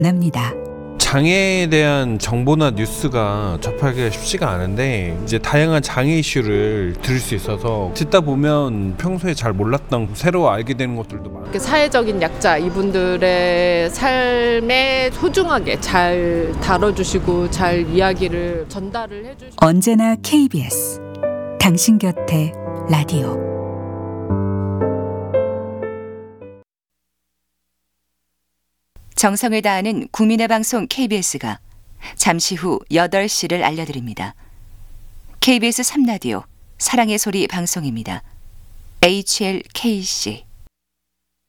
만납니다. 장애에 대한 정보나 뉴스가 접하기가 쉽지가 않은데 이제 다양한 장애 이슈를 들을 수 있어서 듣다 보면 평소에 잘 몰랐던 새로 알게 되는 것들도 많아요. 사회적인 약자 이분들의 삶에 소중하게 잘 다뤄주시고 잘 이야기를 전달을 해주시고 언제나 KBS 당신 곁에 라디오. 정성을 다하는 국민의 방송 KBS가 잠시 후 8시를 알려드립니다. KBS 3라디오 사랑의 소리 방송입니다. HLKC